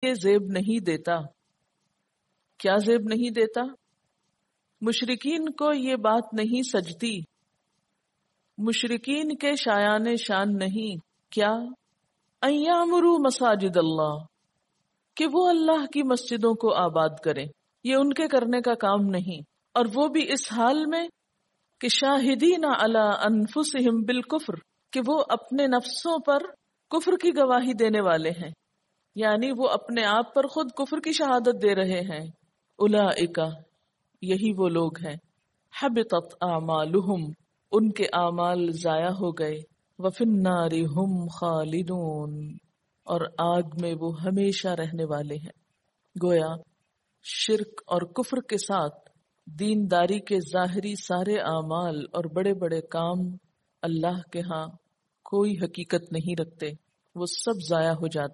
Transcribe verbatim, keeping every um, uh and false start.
के जेब नहीं देता। क्या जेब नहीं देता? मुशरिकीन को ये बात नहीं सजती, मुशरिकीन के शायाने शान नहीं क्या अय्यामुरू मसाजिद अल्लाह, कि वो अल्लाह की मस्जिदों को आबाद करें। ये उनके करने का काम नहीं, और वो भी इस हाल में कि शाहिदीना अला अनफुसिहिम बिल कुफ्र, कि वो अपने नफ्सों पर कुफ्र की गवाही देने वाले हैं, यानी वो अपने आप पर खुद कुफ्र की शहादत दे रहे हैं। उलाइका, यही वो लोग हैं, हबितत आमालुहुम, उनके आमाल जाया हो गए, वफिन्नारि हुम खालिदून, और आग में वो हमेशा रहने वाले हैं। गोया शिर्क और कुफ्र के साथ दीनदारी के जाहिरी सारे आमाल और बड़े बड़े काम अल्लाह के यहाँ कोई हकीकत नहीं रखते, वो सब जाया हो जाते।